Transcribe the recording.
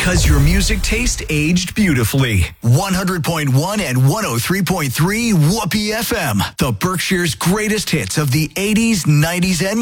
Because your music taste aged beautifully. 100.1 and 103.3 Whoopee FM. The Berkshire's greatest hits of the 80s, 90s, and more.